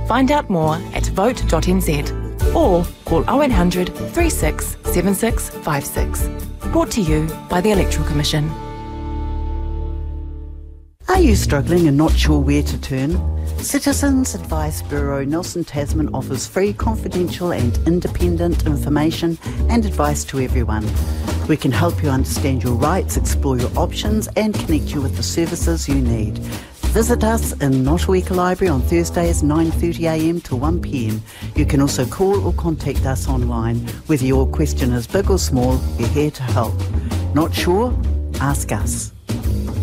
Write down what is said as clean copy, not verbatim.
Find out more at vote.nz or call 0800 36 76 56. Brought to you by the Electoral Commission. Are you struggling and not sure where to turn? Citizens Advice Bureau Nelson Tasman offers free, confidential and independent information and advice to everyone. We can help you understand your rights, explore your options and connect you with the services you need. Visit us in Ngātamariki Library on Thursdays 9:30am to 1pm. You can also call or contact us online. Whether your question is big or small, we're here to help. Not sure? Ask us.